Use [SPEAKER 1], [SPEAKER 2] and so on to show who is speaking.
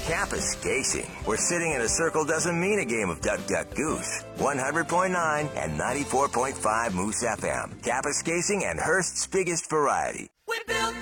[SPEAKER 1] Kapuskasing, where sitting in a circle doesn't mean a game of Duck, Duck, Goose. 100.9 and 94.5 Moose FM. Kapuskasing and Hearst's biggest variety.
[SPEAKER 2] We built